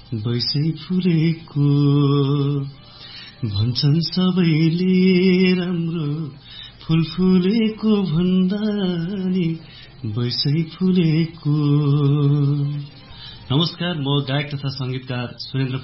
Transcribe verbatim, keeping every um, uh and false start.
बैसै फुलेको भन्छन् सबैले राम्रो फुल फुलेको भन्दा नि बैसै फुलेको। नमस्कार, म गायक तथा संगीतकार सुरेन्द्र